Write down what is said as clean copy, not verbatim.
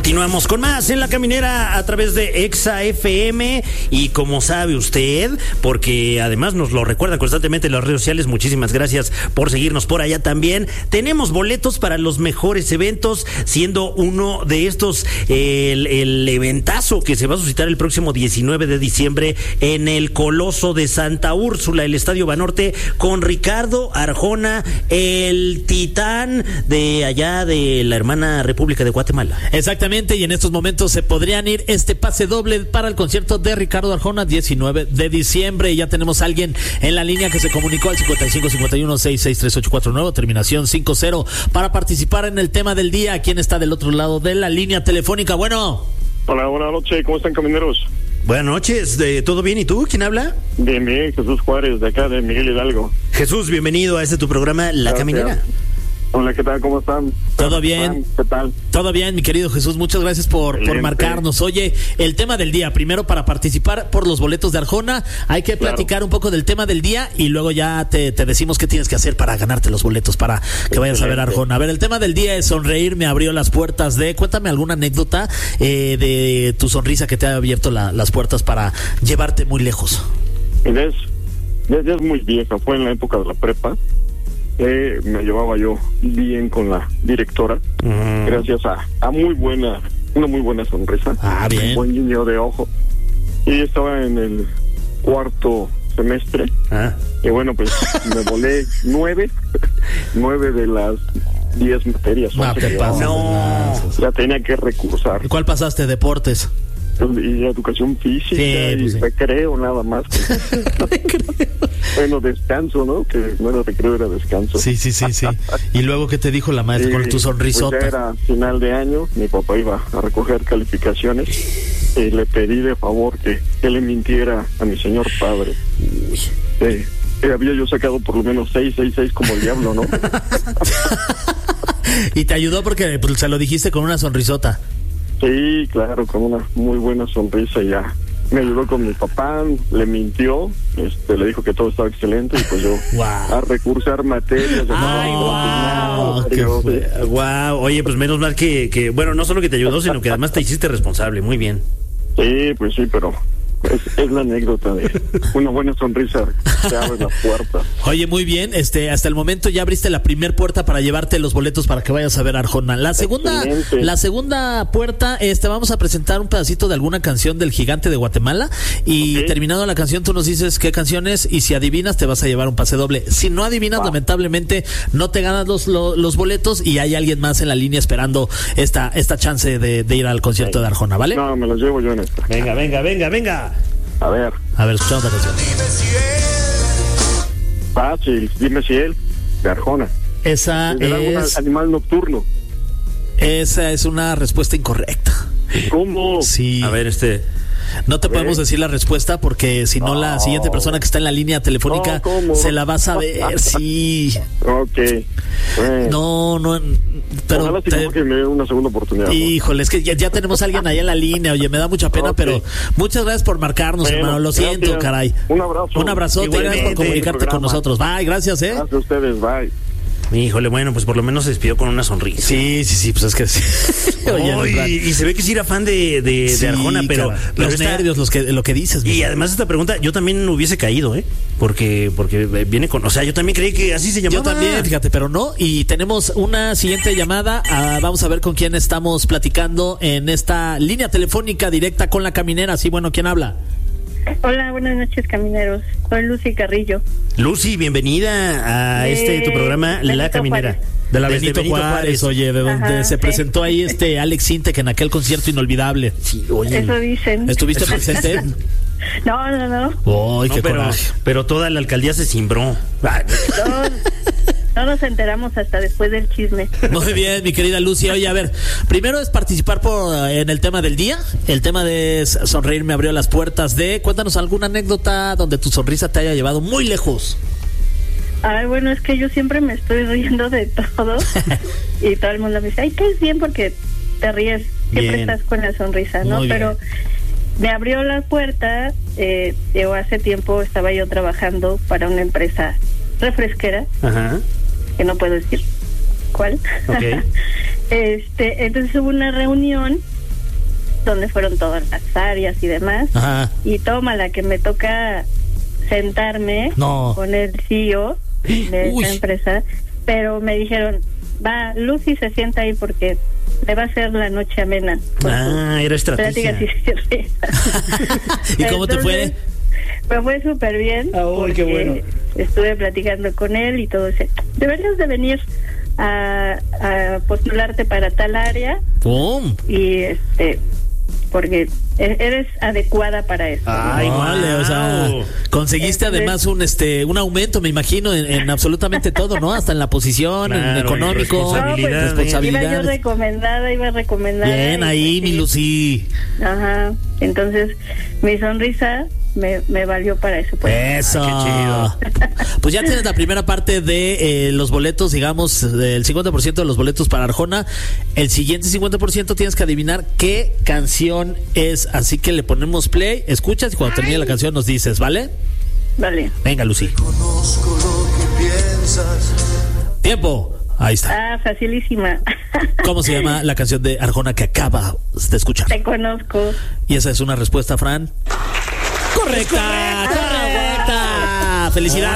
Continuamos con más en La Caminera a través de Exa FM. Y como sabe usted, porque además nos lo recuerda constantemente en las redes sociales, muchísimas gracias por seguirnos por allá también. Tenemos boletos para los mejores eventos, siendo uno de estos el eventazo que se va a suscitar el próximo 19 de diciembre en el Coloso de Santa Úrsula, el Estadio Banorte, con Ricardo Arjona, el titán de allá de la hermana República de Guatemala. Exactamente, y en estos momentos se podrían ir este pase doble para el concierto de Ricardo Arjona 19 de diciembre. Y ya tenemos a alguien en la línea que se comunicó al 5551-663849, terminación 50, para participar en el tema del día. ¿Quién está del otro lado de la línea telefónica? Bueno. Hola, buenas noches, ¿cómo están, camineros? Buenas noches, ¿todo bien? ¿Y tú? ¿Quién habla? Bien, Jesús Juárez, de acá de Miguel Hidalgo. Jesús, bienvenido a tu programa, La Caminera. Hola, ¿qué tal? ¿Cómo están? ¿Todo bien? ¿Qué tal? Todo bien, mi querido Jesús, muchas gracias por marcarnos. Oye, el tema del día, primero para participar por los boletos de Arjona, hay que platicar un poco del tema del día y luego ya te decimos qué tienes que hacer para ganarte los boletos, para que vayas a ver a Arjona. A ver, el tema del día es sonreír, me abrió las puertas de... Cuéntame alguna anécdota de tu sonrisa que te ha abierto las puertas para llevarte muy lejos. Es muy vieja, fue en la época de la prepa. Me llevaba yo bien con la directora, gracias a una muy buena sonrisa, bien. Un buen guiño de ojo. Y estaba en el cuarto semestre, y bueno, pues me volé 9 de las 10 materias. Ya tenía que recursar. ¿Cuál pasaste? ¿Deportes? Y educación física, recreo nada más. Bueno, descanso, ¿no? Que no era recreo, era descanso. Sí. ¿Y luego qué te dijo la maestra con tu sonrisota? Pues ya era final de año, mi papá iba a recoger calificaciones y le pedí de favor que le mintiera a mi señor padre. Había yo sacado por lo menos 6 como el diablo, ¿no? Y te ayudó porque se lo dijiste con una sonrisota. Sí, claro, con una muy buena sonrisa ya. Me ayudó con mi papá, le mintió, le dijo que todo estaba excelente y pues yo a recursar materias. ¡Wow! Oye, pues menos mal que, bueno, no solo que te ayudó, sino que además te hiciste responsable, muy bien. Sí, pues sí, pero... Es la anécdota de una buena sonrisa que abre la puerta. Oye, muy bien, hasta el momento ya abriste la primer puerta para llevarte los boletos para que vayas a ver a Arjona. La segunda puerta, vamos a presentar un pedacito de alguna canción del Gigante de Guatemala y terminando la canción tú nos dices qué canción es y si adivinas te vas a llevar un pase doble. Si no adivinas, lamentablemente no te ganas los boletos y hay alguien más en la línea esperando esta chance de ir al concierto de Arjona, ¿vale? No, me los llevo yo en esta. Venga. A ver, escuchamos la canción. Fácil, dime si él, de Arjona. Esa es... Animal nocturno. Esa es una respuesta incorrecta. ¿Cómo? Sí. A ver, no te podemos decir la respuesta porque si no la siguiente persona que está en la línea telefónica se la va a saber. Sí. Ok. Bueno. No, pero ojalá que me dé una segunda oportunidad. Híjole, es que ya tenemos a alguien ahí en la línea. Oye, me da mucha pena, pero muchas gracias por marcarnos, hermano. Lo siento, caray. Un abrazo. Un abrazote, gracias por comunicarte con nosotros. Bye, gracias, Gracias a ustedes, bye. Híjole, bueno, pues por lo menos se despidió con una sonrisa. Sí, pues es que sí. Oye, y se ve que sí era fan de Arjona, pero los nervios, lo que dices. Y además esta pregunta, yo también hubiese caído, porque viene con, o sea, yo también creí que así se llamaba. Yo también, fíjate, pero no. Y tenemos una siguiente llamada. Vamos a ver con quién estamos platicando en esta línea telefónica directa con La Caminera. Sí, bueno, ¿quién habla? Hola, buenas noches, camineros. Soy Lucy Carrillo. Lucy, bienvenida a tu programa, La Caminera. Juárez. De la Benito Juárez, oye, de donde se presentó ahí Alex Sintek en aquel concierto inolvidable. Sí, oye. Eso dicen. ¿Estuviste presente? No. Ay, qué coraje. Pero toda la alcaldía se cimbró. No nos enteramos hasta después del chisme. Muy bien, mi querida Lucy. Oye, a ver, primero es participar en el tema del día. El tema de sonreír me abrió las puertas de... Cuéntanos alguna anécdota donde tu sonrisa te haya llevado muy lejos. Ay, bueno, es que yo siempre me estoy riendo de todo. Y todo el mundo me dice, ay, que es bien porque te ríes. Siempre estás con la sonrisa, ¿no? Pero me abrió la puerta. Yo hace tiempo estaba yo trabajando para una empresa refresquera. Ajá. Que no puedo decir cuál. Okay. Entonces hubo una reunión donde fueron todas las áreas y demás. Ajá. Y toma la que me toca sentarme con el CEO de esta empresa, pero me dijeron, va, Lucy se sienta ahí porque le va a hacer la noche amena. Era estrategia. ¿Y cómo te fue? Me fue súper bien. Qué bueno. Estuve platicando con él y todo eso. Deberías de venir a postularte para tal área. ¡Pum! Y porque eres adecuada para eso. Vale, o sea, conseguiste además un aumento, me imagino, en absolutamente todo, ¿no? Hasta en la posición, en económico, responsabilidad. Iba yo recomendada. Bien ahí, mi Lucy. Ajá. Entonces, mi sonrisa me valió para eso. Pues. Eso. Qué chido. Pues ya tienes la primera parte de los boletos, digamos, del 50% de los boletos para Arjona. El siguiente 50% tienes que adivinar qué canción es. Así que le ponemos play, escuchas y cuando termine la canción nos dices, ¿vale? Vale. Venga, Lucy. Conozco lo que piensas. Tiempo. Ahí está. Facilísima. ¿Cómo se llama la canción de Arjona que acaba de escuchar? Te conozco. Y esa es una respuesta, Fran. ¡Correcta! ¡Correcta! ¡Felicidades!